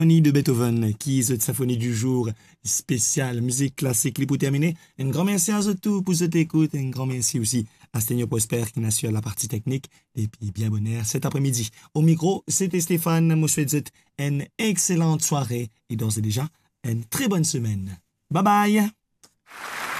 Symphonie de Beethoven, qui est cette symphonie du jour spéciale musique classique pour terminer. Un grand merci à tous pour cette écoute. Un grand merci aussi à Sténio Prosper qui assure la partie technique. Et puis bien bonheur cet après-midi. Au micro, c'était Stéphane. Je vous souhaite une excellente soirée et d'ores et déjà une très bonne semaine. Bye bye!